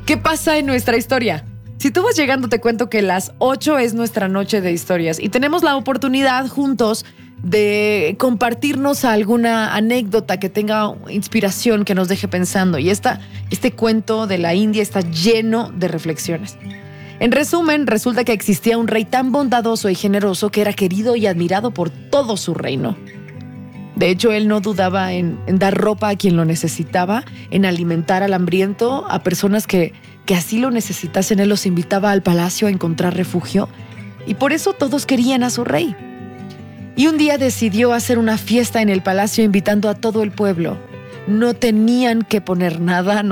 ¿Qué pasa en nuestra historia? Si tú vas llegando, te cuento que las 8 es nuestra noche de historias y tenemos la oportunidad juntos de compartirnos alguna anécdota que tenga inspiración, que nos deje pensando. Y este cuento de la India está lleno de reflexiones. En resumen, resulta que existía un rey tan bondadoso y generoso que era querido y admirado por todo su reino. De hecho, él no dudaba en dar ropa a quien lo necesitaba, en alimentar al hambriento, a personas que así lo necesitasen. Él los invitaba al palacio a encontrar refugio y por eso todos querían a su rey. Y un día decidió hacer una fiesta en el palacio invitando a todo el pueblo. No tenían que poner nada,